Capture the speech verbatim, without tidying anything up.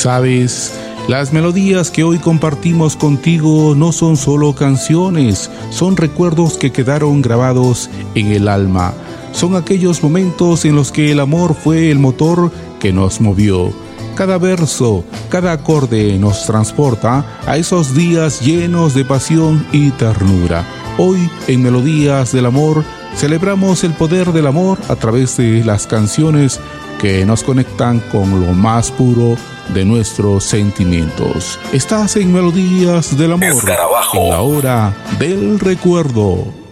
¿Sabes? Las melodías que hoy compartimos contigo no son solo canciones, son recuerdos que quedaron grabados en el alma. Son aquellos momentos en los que el amor fue el motor que nos movió. Cada verso, cada acorde nos transporta a esos días llenos de pasión y ternura. Hoy, en Melodías del Amor, celebramos el poder del amor a través de las canciones que nos conectan con lo más puro de nuestros sentimientos. Estás en Melodías del Amor, en la hora del recuerdo.